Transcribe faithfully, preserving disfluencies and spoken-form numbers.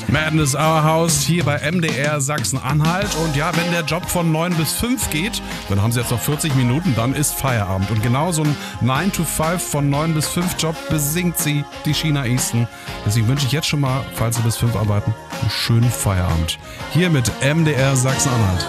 Madness Our House hier bei M D R Sachsen-Anhalt. Und ja, wenn der Job von neun bis fünf geht, dann haben Sie jetzt noch vierzig Minuten, dann ist Feierabend. Und genau so ein nine to five von neun bis fünf Job besingt sie, die China-Esten. Deswegen wünsche ich jetzt schon mal, falls Sie bis fünf arbeiten, einen schönen Feierabend. Hier mit M D R Sachsen-Anhalt.